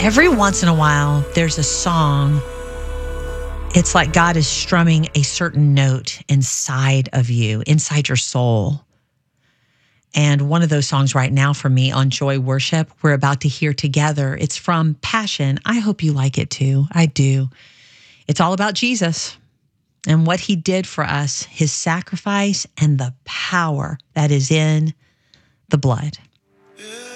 Every once in a while, there's a song. It's like God is strumming a certain note inside of you, inside your soul. And one of those songs right now for me on Joy Worship, we're about to hear together. It's from Passion. I hope you like it too. I do. It's all about Jesus and what he did for us, his sacrifice and the power that is in the blood.